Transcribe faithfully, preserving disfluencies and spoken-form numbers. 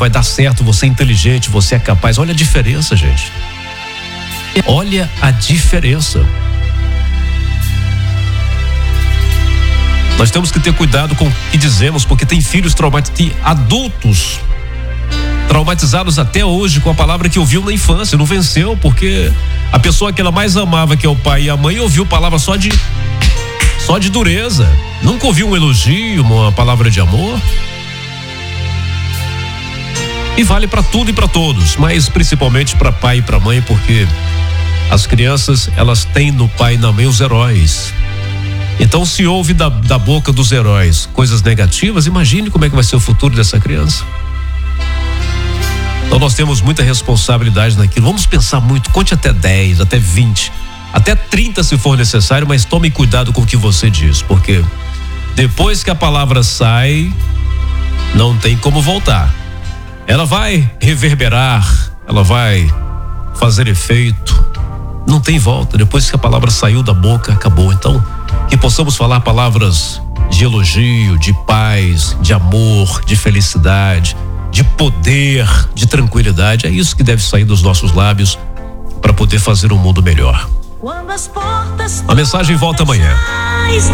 vai dar certo, você é inteligente, você é capaz. Olha a diferença, gente. Olha a diferença. Nós temos que ter cuidado com o que dizemos, porque tem filhos traumatizados, tem adultos traumatizados até hoje com a palavra que ouviu na infância, não venceu, porque a pessoa que ela mais amava, que é o pai e a mãe, ouviu palavra só de só de dureza, nunca ouviu um elogio, uma palavra de amor. E vale para tudo e para todos, mas principalmente para pai e para mãe, porque as crianças, elas têm no pai e na mãe os heróis. Então, se ouve da, da boca dos heróis coisas negativas, imagine como é que vai ser o futuro dessa criança. Então, nós temos muita responsabilidade naquilo. Vamos pensar muito, conte até dez, até vinte, até trinta se for necessário, mas tome cuidado com o que você diz, porque depois que a palavra sai, não tem como voltar. Ela vai reverberar, ela vai fazer efeito, não tem volta. Depois que a palavra saiu da boca, acabou. Então, que possamos falar palavras de elogio, de paz, de amor, de felicidade, de poder, de tranquilidade. É isso que deve sair dos nossos lábios para poder fazer um mundo melhor. A mensagem volta amanhã.